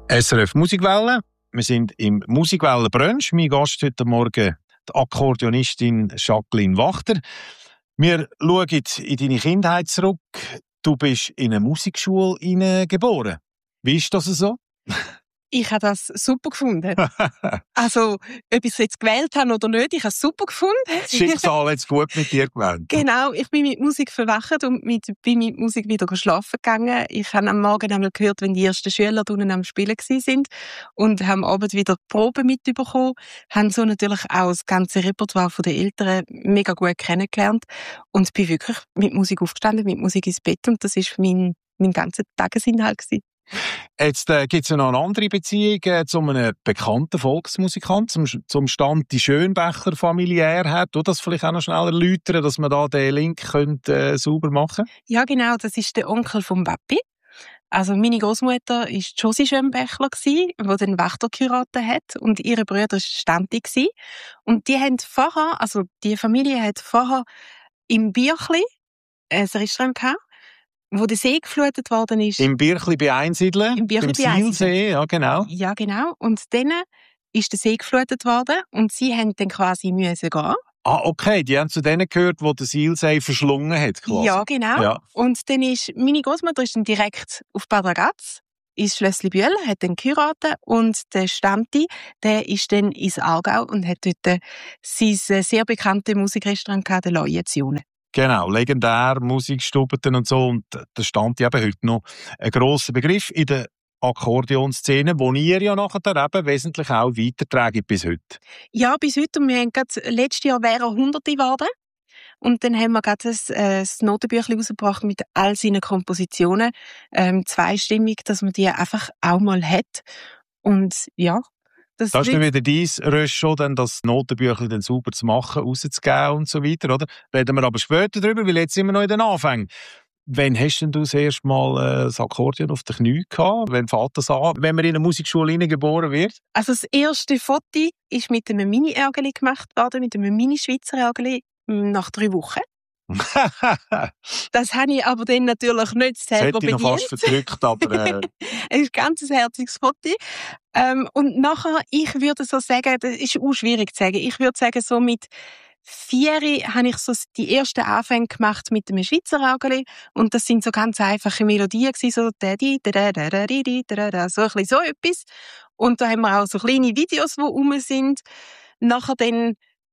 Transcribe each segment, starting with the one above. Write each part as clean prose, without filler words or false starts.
SRF Musikwelle. Wir sind im Musikwellen-Brunch. Mein Gast heute Morgen die Akkordeonistin Jacqueline Wachter. Wir schauen in deine Kindheit zurück. Du bist in eine Musikschule geboren. Wie ist das so? Ich habe das super gefunden. Also, ob ich es jetzt gewählt habe oder nicht, ich habe es super gefunden. Das Schicksal hat es gut mit dir gewählt. Genau, ich bin mit Musik verwacht und bin mit Musik wieder schlafen gegangen. Ich habe am Morgen einmal gehört, wenn die ersten Schüler unten am Spielen waren und haben am Abend wieder Proben mitbekommen, haben so natürlich auch das ganze Repertoire der Eltern mega gut kennengelernt und bin wirklich mit Musik aufgestanden, mit Musik ins Bett und das war mein ganzer Tagesinhalt gewesen. Jetzt gibt es noch eine andere Beziehung zu einem bekannten Volksmusikant, zum Stand die Schönbecher familiär hat. Du das vielleicht auch noch schnell erläutern, dass wir da den Link sauber machen können? Ja, genau, das ist der Onkel vom Papi. Also meine Großmutter war Josie Schönbächler, die den Wächter geheiratet hat, und ihre Brüder war Standi. Und die haben vorher, also die Familie hat vorher im Birchli ein Restaurant gehabt, wo der See geflutet worden ist. Im Birchli bei Einsiedeln? Im Birchli bei Sihlsee, ja genau. Ja, genau. Und dann ist der See geflutet worden und sie mussten dann quasi gehen. Ah, okay. Die haben zu denen gehört, wo der Sihlsee verschlungen hat, quasi. Ja, genau. Ja. Und dann meine Großmutter ist dann direkt auf Bad Ragaz, ins Schlössli Bühl, hat dann geheiratet und der Stammti, der ist dann ins Aargau und hat dort sein sehr bekanntes Musikrestaurant gehabt, der Leuenzione. Genau, legendär, Musikstubeten und so. Und da stand eben heute noch ein grosser Begriff in der Akkordeonszene, wo ihr ja nachher eben wesentlich auch weitertragen bis heute. Ja, bis heute. Und wir haben gerade letztes Jahr wäre 100 geworden. Und dann haben wir gerade ein Notenbüchlein rausgebracht mit all seinen Kompositionen. Zweistimmig, dass man die einfach auch mal hat. Und ja, das ist dann wieder dein Rösch schon, dann das Notenbüchlein dann sauber zu machen, rauszugeben und so weiter, oder? Reden wir aber später darüber, weil jetzt sind wir noch in den Anfängen. Wann hast denn du das erste Mal das Akkordeon auf den Knien gehabt? Wann fängt das an, wenn man in eine Musikschule geboren wird? Also das erste Foto ist mit einem Mini-Ärgeli gemacht worden, mit einem Mini-Schweizer Ärgeli nach 3 Wochen. Das habe ich aber dann natürlich nicht selber bedient. Das hätte ich noch fast verdrückt, aber... Es ist ein ganz herziges Foto. Und nachher, ich würde so sagen, das ist auch schwierig zu sagen, ich würde sagen, so mit 4 habe ich so die ersten Anfänge gemacht mit dem Schweizer Ärgeli. Und das sind so ganz einfache Melodien gewesen, so so ein bisschen so etwas. Und da haben wir auch so kleine Videos, die rum sind. Nachher dann,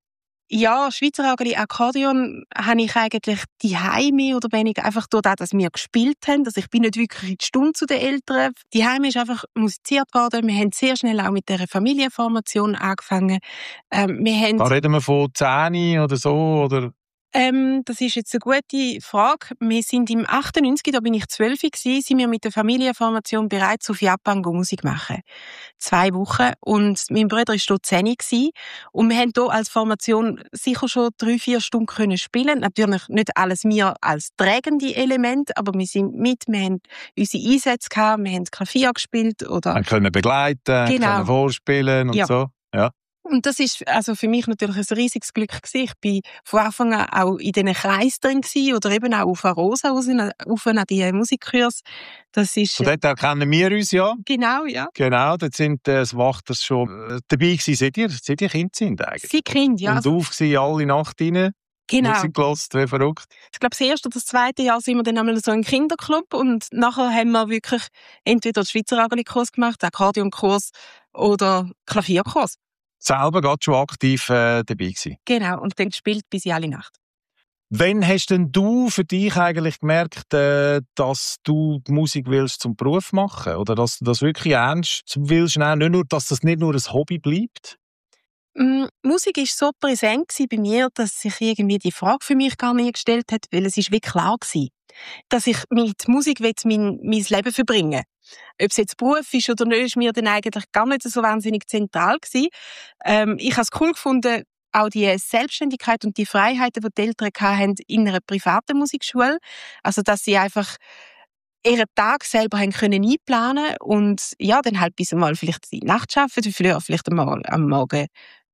ja, Schweizer Ärgeli, Akkordeon habe ich eigentlich daheim mehr oder weniger einfach durch das, dass wir gespielt haben. Also ich bin nicht wirklich in die Stunde zu den Eltern. Daheim ist einfach musiziert worden. Wir haben sehr schnell auch mit dieser Familienformation angefangen. Da reden wir von 10 oder so, oder? Das ist jetzt eine gute Frage. Wir sind im 98, da bin ich 12 gewesen, sind wir mit der Familienformation bereits auf Japan Musik machen. 2 Wochen. Und mein Bruder war dort 10 gewesen. Und wir haben hier als Formation sicher schon 3-4 Stunden können spielen. Natürlich nicht alles wir als tragende Element, aber wir sind mit, wir haben unsere Einsätze gehabt, wir haben Klavier gespielt oder. Wir können begleiten, genau. Können vorspielen und so. Ja. Und das ist also für mich natürlich ein riesiges Glück gewesen. Ich bin von Anfang an auch in diesen Kreisen drin gewesen, oder eben auch auf Arosa raus, auf an die Musikkurs. Das ist. Von dort kennen wir uns ja. Genau, ja. Genau, dort sind das Wachters schon dabei gewesen, seit ihr Kind sind eigentlich. Sie Kind, ja. Und auf gewesen, alle Nacht rein. Genau. Musik gehört, wie verrückt. Ich glaube, das erste oder das zweite Jahr sind wir dann einmal so im Kinderclub und nachher haben wir wirklich entweder den Schweizer Ärgeli-Kurs gemacht, Akkordeonkurs oder Klavierkurs. Selber gerade schon aktiv dabei gewesen. Genau, und dann gespielt bis in alle Nacht. Wann hast denn du für dich eigentlich gemerkt, dass du die Musik willst zum Beruf machen? Oder dass du das wirklich ernst willst? Nein, nicht nur, dass das nicht nur ein Hobby bleibt? Musik war so präsent bei mir, dass sich irgendwie die Frage für mich gar nicht gestellt hat, weil es ist wirklich klar war, dass ich mit Musik mein Leben verbringen will. Ob es jetzt Beruf ist oder nicht, ist mir dann eigentlich gar nicht so wahnsinnig zentral gewesen. Ich habe es cool gefunden, auch die Selbstständigkeit und die Freiheiten, die Eltern hatten in einer privaten Musikschule. Also, dass sie einfach ihren Tag selber haben können einplanen und ja, dann halt bis einmal vielleicht die Nacht arbeiten, vielleicht einmal am Morgen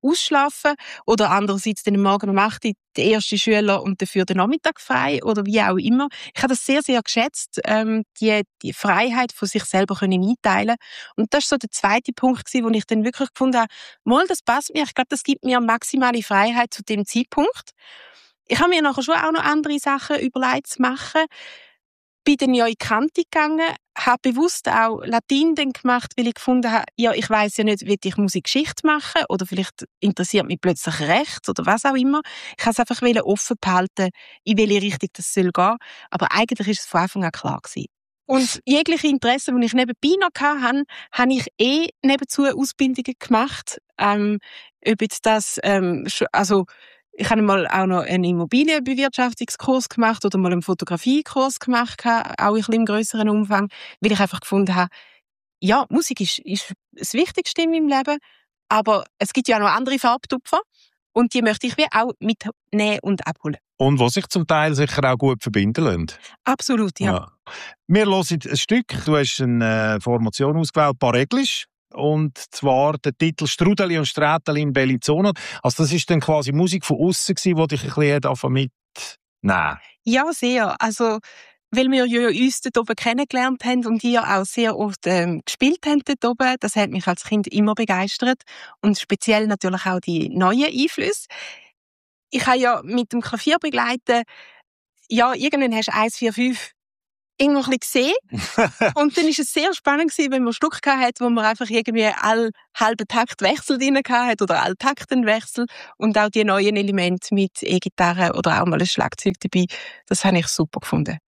ausschlafen oder andererseits dann morgen um 8 Uhr der erste Schüler und dafür den Nachmittag frei oder wie auch immer. Ich habe das sehr, sehr geschätzt, die Freiheit von sich selber können einteilen. Und das war so der zweite Punkt, wo ich dann wirklich gefunden habe, mal, das passt mir. Ich glaube, das gibt mir maximale Freiheit zu dem Zeitpunkt. Ich habe mir nachher schon auch noch andere Sachen überlegt zu machen. Bin dann ja in die Kante gegangen, habe bewusst auch Latein dann gemacht, weil ich gefunden habe, ja, ich weiss ja nicht, will ich Musikgeschichte machen oder vielleicht interessiert mich plötzlich Recht oder was auch immer. Ich wollte es einfach offen behalten, in welche Richtung das soll gehen. Aber eigentlich ist es von Anfang an klar gewesen. Und jegliche Interessen, die ich nebenbei noch hatte, habe ich nebenzu Ausbildungen gemacht. Ob jetzt das, ich habe mal auch noch einen Immobilienbewirtschaftungskurs gemacht oder mal einen Fotografiekurs gemacht, auch ein bisschen im grösseren Umfang, weil ich einfach gefunden habe, ja, Musik ist das Wichtigste in meinem Leben, aber es gibt ja auch noch andere Farbtupfer und die möchte ich wie auch mitnehmen und abholen. Und was sich zum Teil sicher auch gut verbinden lassen. Absolut, ja. Wir hören ein Stück. Du hast eine Formation ausgewählt, Pareglisch. Und zwar der Titel «Strudeli und Sträteli in Bellinzona». Also das ist dann quasi Musik von aussen gewesen, die dich ein bisschen davon mitnehmen. Ja, sehr. Also, weil wir ja uns dort oben kennengelernt haben und die ja auch sehr oft gespielt haben dort oben. Das hat mich als Kind immer begeistert. Und speziell natürlich auch die neuen Einflüsse. Ich habe ja mit dem Klavier begleiten, ja, irgendwann hast du 1, 4, 5 irgendwo ein bisschen gesehen. Und dann war es sehr spannend, wenn man ein Stück hatte, wo man einfach irgendwie alle halben Takt Wechsel drin hatte oder alle Taktenwechsel und auch die neuen Elemente mit E-Gitarre oder auch mal ein Schlagzeug dabei. Das habe ich super gefunden.